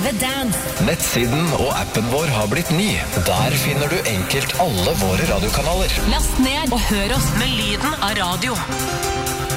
TV Dance. Nettsiden og appen vår har blitt ny. Der finner du enkelt alle våre radiokanaler. Last ned og hør oss med lyden av radio.